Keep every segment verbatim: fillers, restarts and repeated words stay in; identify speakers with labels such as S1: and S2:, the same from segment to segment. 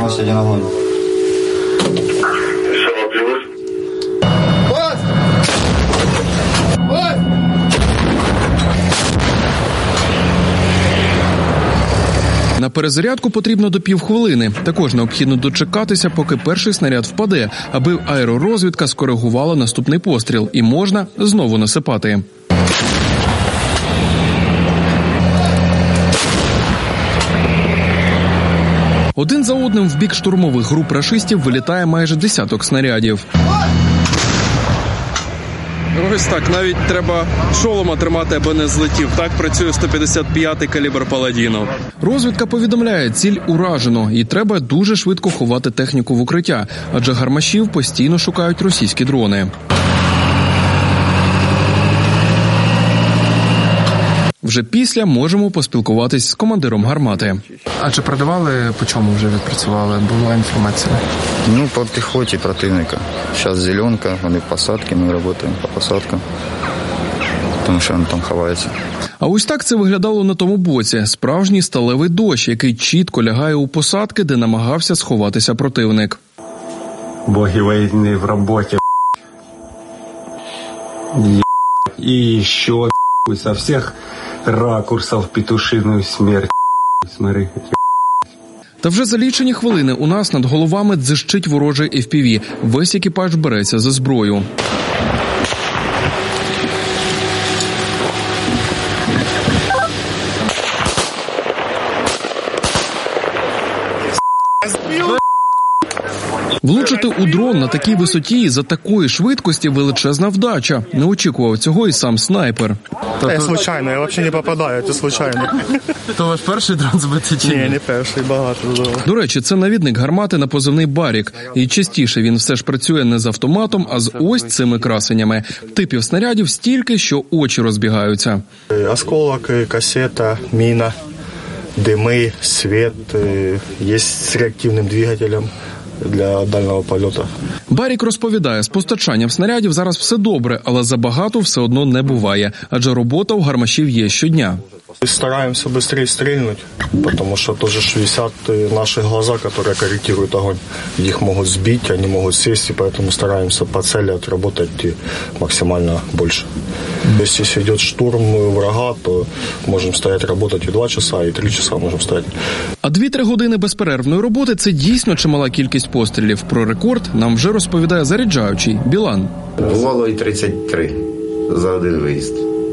S1: Поднимался один огонь.
S2: На перезарядку потрібно до півхвилини. Також необхідно дочекатися, поки перший снаряд впаде, аби аеророзвідка скоригувала наступний постріл. І можна знову насипати. Один за одним в бік штурмових груп рашистів вилітає майже десяток снарядів. Ось так, навіть треба шолома тримати, аби не злетів. Так працює сто п'ятдесят п'ятий калібр «Паладіно». Розвідка повідомляє, ціль уражено, і треба дуже швидко ховати техніку в укриття, адже гармашів постійно шукають російські дрони. Вже після можемо поспілкуватись з командиром гармати.
S3: А чи продавали, по чому вже відпрацювали? Була інформація?
S1: Ну, по пехоте противника. Сейчас зеленка, вони посадки, ми працюємо по посадкам, тому що він там ховається.
S2: А ось так це виглядало на тому боці. Справжній сталевий дощ, який чітко лягає у посадки, де намагався сховатися противник.
S4: Боги війни в роботі. І ще со всіх ракурсів петушиную смерть. Смотри.
S2: Та вже за лічені хвилини у нас над головами дзищить ворожий еф пі ві. Весь екіпаж береться за зброю. Влучити у дрон на такій висоті і за такої швидкості величезна вдача. Не очікував цього і сам снайпер.
S5: Я случайно, я взагалі не попадаю, це случайно.
S3: То ваш перший дрон збитий чи ні?
S5: Ні, не перший, багато.
S2: До речі, це навідник гармати на позивний «Барік». І частіше він все ж працює не з автоматом, а з ось цими красенями. Типів снарядів стільки, що очі розбігаються.
S5: Осколок, касета, міна, дими, світ, є з реактивним двигателем для дальнього польоту.
S2: Барік розповідає, з постачанням снарядів зараз все добре, але забагато все одно не буває, адже робота у гармашів є щодня.
S5: Стараемся быстрее стрельнуть, потому что тоже висят наши глаза, которые корректируют огонь. Их могут сбить, они могут сесть, и поэтому стараемся по цели отработать максимально больше. Если идет штурм врага, то можем стоять работать и два часа, и три часа можем стоять.
S2: А дві-три години безперервної роботи – це дійсно чимала кількість пострілів. Про рекорд нам вже розповідає заряджаючий Білан.
S6: Бувало і тридцять три за один виїзд.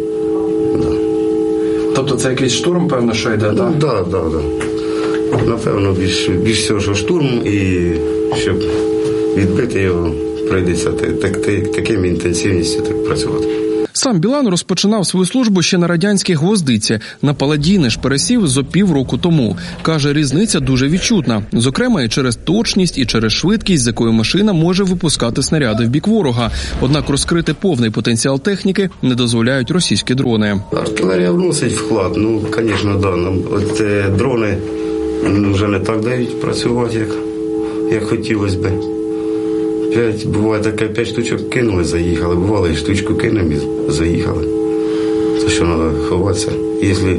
S3: Тобто це якийсь штурм, певно, що йде, так?
S6: Так, так, так. Напевно, більш, більш всього, що штурм, і щоб відбити його, прийдеться так, так, таким інтенсивністю так працювати.
S2: Сам Білан розпочинав свою службу ще на радянській «Гвоздиці». На «Паладіни» ж пересів зо півроку тому. Каже, різниця дуже відчутна. Зокрема, і через точність, і через швидкість, з якою машина може випускати снаряди в бік ворога. Однак розкрити повний потенціал техніки не дозволяють російські дрони.
S6: Артилерія вносить вклад. Ну, звісно, да. От е, дрони вже не так дають працювати, як, як хотілося б. П'ять, буває таке, п'ять штучок кинули, заїхали. Бувало, і штучку кинемо і заїхали. Це що треба ховатися. Якщо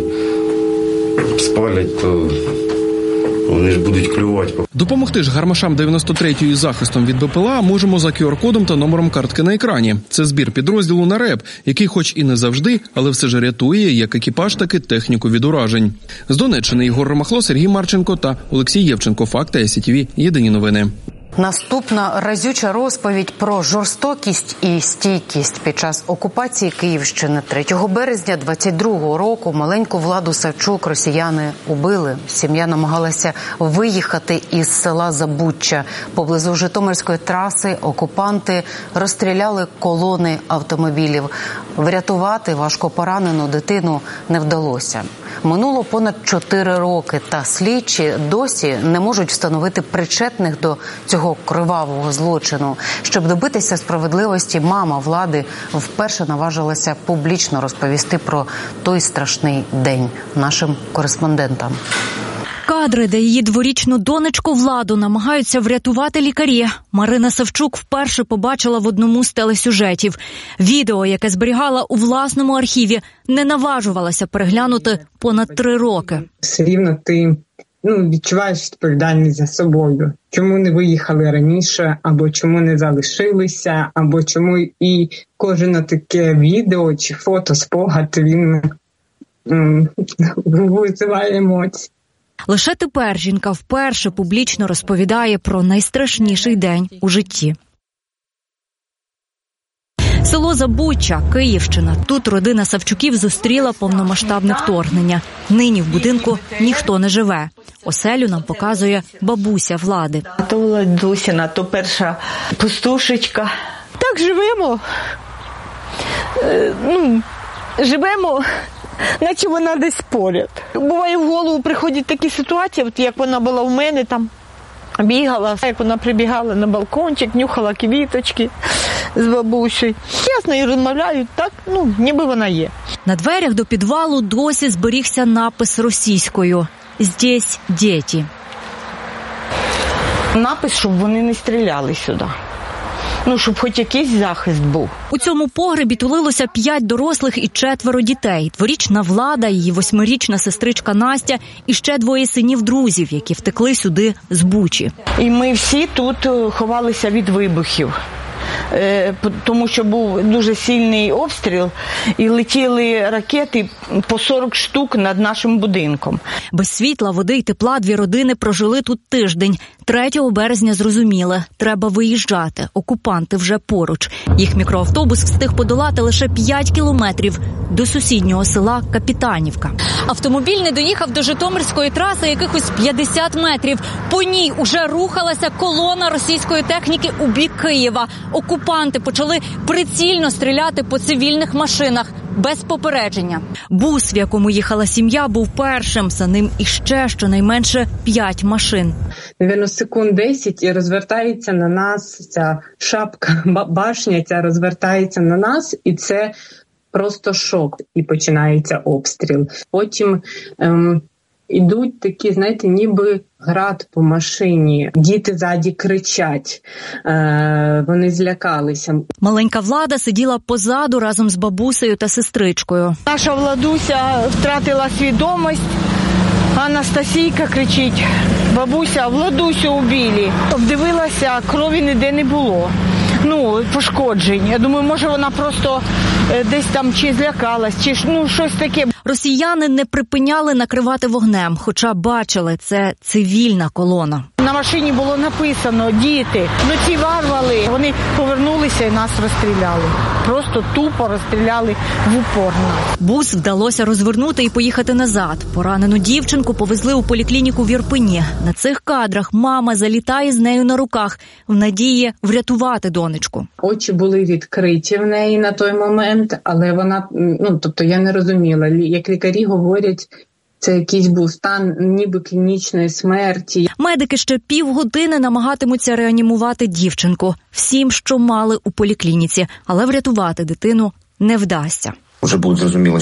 S6: спалять, то вони ж будуть клювати.
S2: Допомогти ж гармашам дев'яносто третьої із захистом від БПЛА можемо за ку ар-кодом та номером картки на екрані. Це збір підрозділу на РЕБ, який хоч і не завжди, але все ж рятує як екіпаж, так і техніку від уражень. З Донеччини Ігор Ромахло, Сергій Марченко та Олексій Євченко. Факти ай сі ті ві. Єдині новини.
S7: Наступна разюча розповідь про жорстокість і стійкість під час окупації Київщини. третього березня двадцять другого року маленьку Владу Савчук росіяни убили. Сім'я намагалася виїхати із села Забуччя. Поблизу Житомирської траси окупанти розстріляли колони автомобілів. Врятувати важкопоранену дитину не вдалося. Минуло понад чотири роки, та слідчі досі не можуть встановити причетних до цього кривавого злочину. Щоб добитися справедливості, мама Влади вперше наважилася публічно розповісти про той страшний день нашим кореспондентам.
S8: Кадри, де її дворічну донечку Владу намагаються врятувати лікарі. Марина Савчук вперше побачила в одному з телесюжетів. Відео, яке зберігала у власному архіві, не наважувалася переглянути понад три роки.
S9: Все рівно ти ну, відчуваєш відповідальність за собою. Чому не виїхали раніше, або чому не залишилися, або чому і кожне таке відео чи фото, спогад, він м- визиває емоції.
S8: Лише тепер жінка вперше публічно розповідає про найстрашніший день у житті. Село Забуччя, Київщина. Тут родина Савчуків зустріла повномасштабне вторгнення. Нині в будинку ніхто не живе. Оселю нам показує бабуся Влади.
S10: То Владусіна, то перша пустушечка. Так живемо. Е, ну, живемо, наче вона десь поряд. Буває, в голову приходять такі ситуації, от як вона була в мене там. Бігала, як вона прибігала на балкончик, нюхала квіточки з бабусею. Я з нею розмовляю так, ну, ніби вона є.
S8: На дверях до підвалу досі зберігся напис російською «Здесь діти».
S10: Напис, щоб вони не стріляли сюди. Ну, щоб хоч якийсь захист був.
S8: У цьому погребі тулилося п'ять дорослих і четверо дітей. Дворічна Влада, її восьмирічна сестричка Настя і ще двоє синів-друзів, які втекли сюди з Бучі.
S10: І ми всі тут ховалися від вибухів. Тому що був дуже сильний обстріл і летіли ракети по сорок штук над нашим будинком.
S8: Без світла, води й тепла дві родини прожили тут тиждень. третього березня зрозуміли – треба виїжджати. Окупанти вже поруч. Їх мікроавтобус встиг подолати лише п'ять кілометрів до сусіднього села Капітанівка. Автомобіль не доїхав до Житомирської траси якихось п'ятдесят метрів. По ній уже рухалася колона російської техніки у бік Києва. Окупанти почали прицільно стріляти по цивільних машинах без попередження. Бус, в якому їхала сім'я, був першим. За ним іще щонайменше п'ять машин.
S9: Навірно, секунд десять і розвертається на нас ця шапка, башня ця розвертається на нас, і це просто шок. І починається обстріл. Потім ем, ідуть такі, знаєте, ніби град по машині. Діти ззаді кричать. Е, вони злякалися.
S8: Маленька Влада сиділа позаду разом з бабусею та сестричкою.
S10: Наша Владуся втратила свідомість. Анастасійка кричить: бабуся, Владусю убили. Обдивилася, крові ніде не було. Ну, пошкоджень. Я думаю, може вона просто десь там чи злякалась, чи ну, щось таке.
S8: Росіяни не припиняли накривати вогнем, хоча бачили, це цивільна колона.
S10: На машині було написано «Діти». Ну ці варвали, вони повернулися і нас розстріляли. Просто тупо розстріляли в упор нас.
S8: Бус вдалося розвернути і поїхати назад. Поранену дівчинку повезли у поліклініку в Ірпені. На цих кадрах мама залітає з нею на руках в надії врятувати донечку.
S9: Очі були відкриті в неї на той момент, але вона, ну, тобто я не розуміла. Як лікарі говорять, це якийсь був стан ніби клінічної смерті.
S8: Медики ще півгодини намагатимуться реанімувати дівчинку. Всім, що мали у поліклініці. Але врятувати дитину не вдасться.
S11: Вже буде зрозуміло,